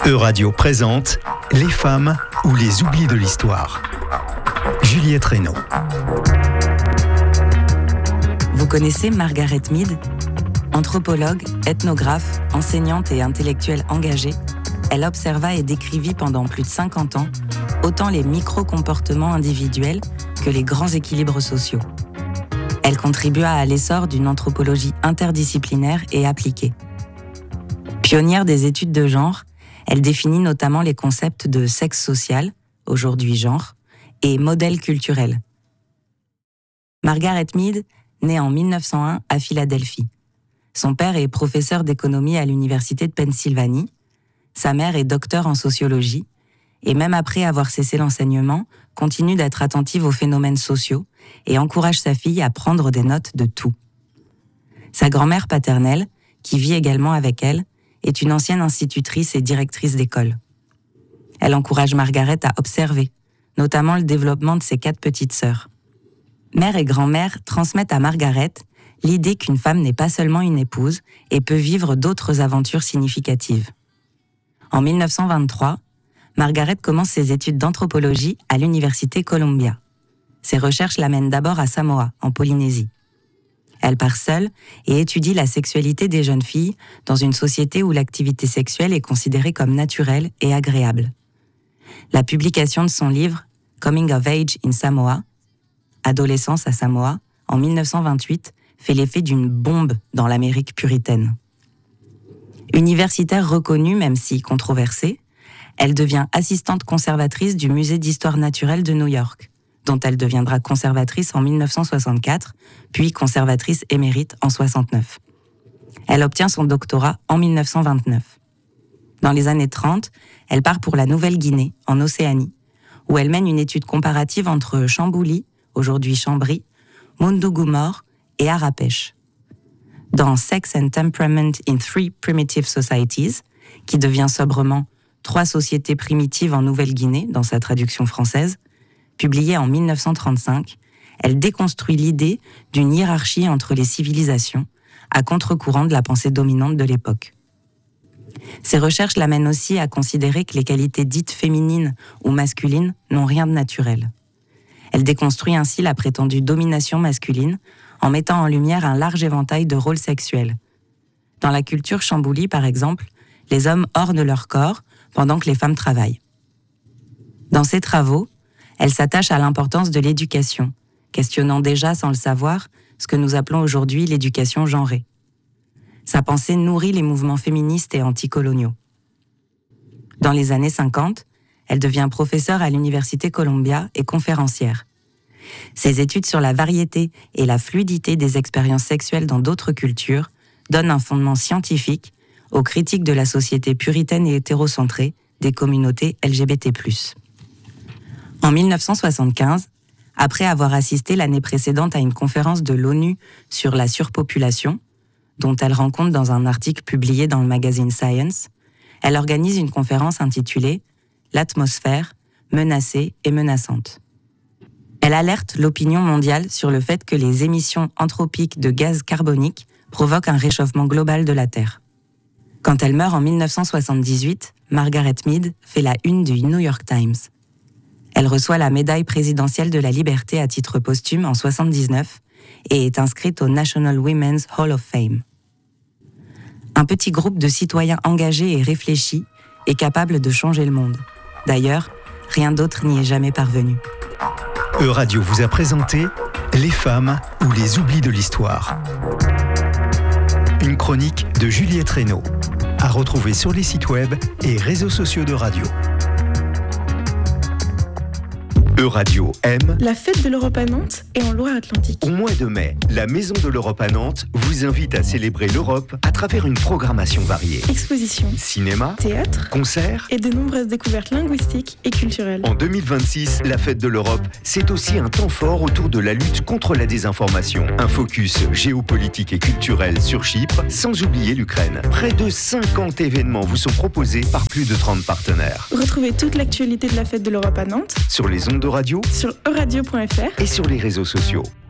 Euradio présente Les femmes ou les oublis de l'histoire. Juliette Reynaud. Vous connaissez Margaret Mead ? Anthropologue, ethnographe, enseignante et intellectuelle engagée, elle observa et décrivit pendant plus de 50 ans autant les micro-comportements individuels que les grands équilibres sociaux. Elle contribua à l'essor d'une anthropologie interdisciplinaire et appliquée. Pionnière des études de genre, elle définit notamment les concepts de sexe social, aujourd'hui genre, et modèle culturel. Margaret Mead naît en 1901 à Philadelphie. Son père est professeur d'économie à l'université de Pennsylvanie. Sa mère est docteure en sociologie et même après avoir cessé l'enseignement, continue d'être attentive aux phénomènes sociaux et encourage sa fille à prendre des notes de tout. Sa grand-mère paternelle, qui vit également avec elle, est une ancienne institutrice et directrice d'école. Elle encourage Margaret à observer, notamment le développement de ses 4 petites sœurs. Mère et grand-mère transmettent à Margaret l'idée qu'une femme n'est pas seulement une épouse et peut vivre d'autres aventures significatives. En 1923, Margaret commence ses études d'anthropologie à l'université Columbia. Ses recherches l'amènent d'abord à Samoa, en Polynésie. Elle part seule et étudie la sexualité des jeunes filles dans une société où l'activité sexuelle est considérée comme naturelle et agréable. La publication de son livre « Coming of Age in Samoa », Adolescence à Samoa, en 1928, fait l'effet d'une bombe dans l'Amérique puritaine. Universitaire reconnue, même si controversée, elle devient assistante conservatrice du Musée d'histoire naturelle de New York, dont elle deviendra conservatrice en 1964, puis conservatrice émérite en 1969. Elle obtient son doctorat en 1929. Dans les années 30, elle part pour la Nouvelle-Guinée, en Océanie, où elle mène une étude comparative entre Chambouly, aujourd'hui Chambry, Mundugumor et Arapèche. Dans Sex and Temperament in Three Primitive Societies, qui devient sobrement 3 sociétés primitives en Nouvelle-Guinée, dans sa traduction française, publiée en 1935, elle déconstruit l'idée d'une hiérarchie entre les civilisations, à contre-courant de la pensée dominante de l'époque. Ses recherches l'amènent aussi à considérer que les qualités dites féminines ou masculines n'ont rien de naturel. Elle déconstruit ainsi la prétendue domination masculine en mettant en lumière un large éventail de rôles sexuels. Dans la culture Chambouly, par exemple, les hommes ornent leur corps pendant que les femmes travaillent. Dans ses travaux, elle s'attache à l'importance de l'éducation, questionnant déjà sans le savoir ce que nous appelons aujourd'hui l'éducation genrée. Sa pensée nourrit les mouvements féministes et anticoloniaux. Dans les années 50, elle devient professeure à l'université Columbia et conférencière. Ses études sur la variété et la fluidité des expériences sexuelles dans d'autres cultures donnent un fondement scientifique aux critiques de la société puritaine et hétérocentrée des communautés LGBT+. En 1975, après avoir assisté l'année précédente à une conférence de l'ONU sur la surpopulation, dont elle rend compte dans un article publié dans le magazine Science, elle organise une conférence intitulée « L'atmosphère, menacée et menaçante ». Elle alerte l'opinion mondiale sur le fait que les émissions anthropiques de gaz carbonique provoquent un réchauffement global de la Terre. Quand elle meurt en 1978, Margaret Mead fait la une du New York Times. Elle reçoit la médaille présidentielle de la liberté à titre posthume en 1979 et est inscrite au National Women's Hall of Fame. Un petit groupe de citoyens engagés et réfléchis est capable de changer le monde. D'ailleurs, rien d'autre n'y est jamais parvenu. Euradio vous a présenté Les femmes ou les oublis de l'histoire. Une chronique de Juliette Reynaud, à retrouver sur les sites web et réseaux sociaux de radio. Euradio aime la fête de l'Europe à Nantes et en Loire-Atlantique. Au mois de mai, la Maison de l'Europe à Nantes vous invite à célébrer l'Europe à travers une programmation variée. Expositions, cinéma, théâtre, concerts et de nombreuses découvertes linguistiques et culturelles. En 2026, la fête de l'Europe, c'est aussi un temps fort autour de la lutte contre la désinformation. Un focus géopolitique et culturel sur Chypre, sans oublier l'Ukraine. Près de 50 événements vous sont proposés par plus de 30 partenaires. Retrouvez toute l'actualité de la fête de l'Europe à Nantes sur les ondes de radio, sur euradio.fr et sur les réseaux sociaux.